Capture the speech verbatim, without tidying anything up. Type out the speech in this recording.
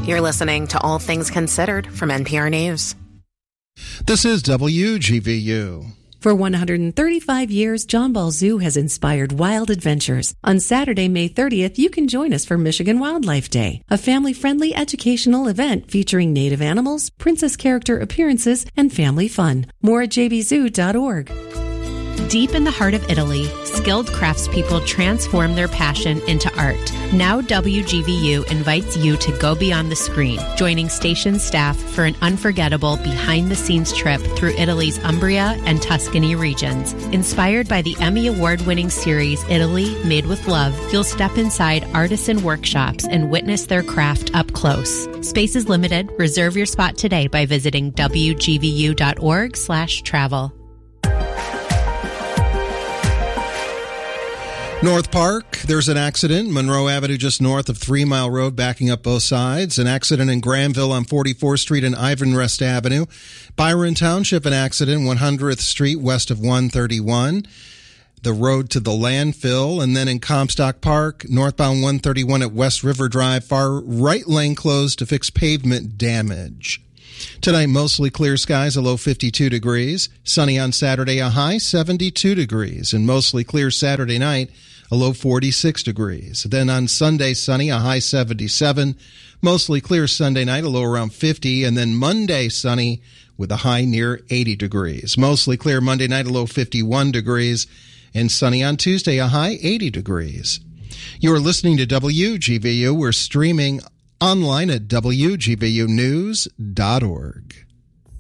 You're listening to All Things Considered from N P R News. This is W G V U. For one hundred thirty-five years, John Ball Zoo has inspired wild adventures. On Saturday, May thirtieth, you can join us for Michigan Wildlife Day, a family-friendly educational event featuring native animals, princess character appearances, and family fun. More at j b zoo dot org. Deep in the heart of Italy, skilled craftspeople transform their passion into art. Now W G V U invites you to go beyond the screen, joining station staff for an unforgettable behind-the-scenes trip through Italy's Umbria and Tuscany regions. Inspired by the Emmy Award-winning series Italy Made with Love, you'll step inside artisan workshops and witness their craft up close. Space is limited. Reserve your spot today by visiting w g v u dot org slash travel. North Park, there's an accident. Monroe Avenue just north of Three Mile Road, backing up both sides. An accident in Granville on forty-fourth Street and Ivanrest Avenue. Byron Township, an accident, one hundredth Street west of one thirty-one. The road to the landfill. And then in Comstock Park, northbound one thirty-one at West River Drive, far right lane closed to fix pavement damage. Tonight, mostly clear skies, a low fifty-two degrees. Sunny on Saturday, a high seventy-two degrees. And mostly clear Saturday night, a low forty-six degrees. Then on Sunday, sunny, a high seventy-seven. Mostly clear Sunday night, a low around fifty. And then Monday, sunny with a high near eighty degrees. Mostly clear Monday night, a low fifty-one degrees. And sunny on Tuesday, a high eighty degrees. You are listening to W G V U. We're streaming online at w g v u news dot org.